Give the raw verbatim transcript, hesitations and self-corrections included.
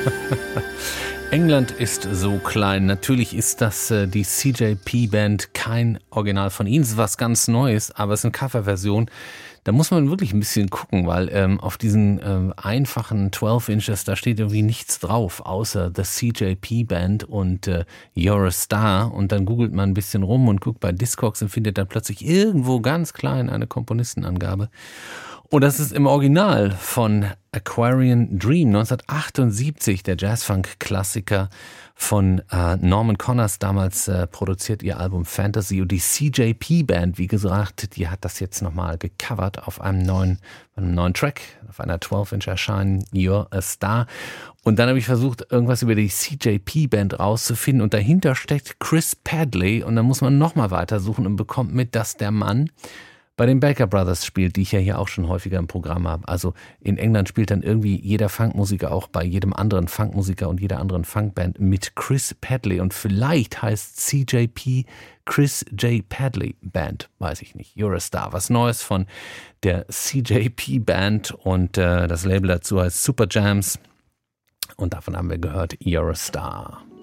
England ist so klein. Natürlich ist das äh, die C J P Band, kein Original von ihnen. Es ist was ganz Neues, aber es ist eine Coverversion. Da muss man wirklich ein bisschen gucken, weil ähm, auf diesen ähm, einfachen zwölf Inches, da steht irgendwie nichts drauf, außer The C J P Band und äh, You're a Star. Und dann googelt man ein bisschen rum und guckt bei Discogs und findet dann plötzlich irgendwo ganz klein eine Komponistenangabe. Und das ist im Original von Aquarian Dream neunzehnhundertachtundsiebzig, der Jazzfunk-Klassiker von äh, Norman Connors, damals äh, produziert ihr Album Fantasy. Und die C J P Band, wie gesagt, die hat das jetzt nochmal gecovert auf einem neuen, einem neuen Track, auf einer zwölf Inch erscheinen, You're a Star. Und dann habe ich versucht, irgendwas über die C J P Band rauszufinden. Und dahinter steckt Chris Padley. Und dann muss man nochmal weitersuchen und bekommt mit, dass der Mann bei den Baker Brothers spielt, die ich ja hier auch schon häufiger im Programm habe. Also in England spielt dann irgendwie jeder Funkmusiker auch bei jedem anderen Funkmusiker und jeder anderen Funkband mit Chris Padley. Und vielleicht heißt C J P Chris J. Padley Band, weiß ich nicht. You're a Star, was Neues von der C J P Band und äh, das Label dazu heißt Super Jams. Und davon haben wir gehört You're a Star.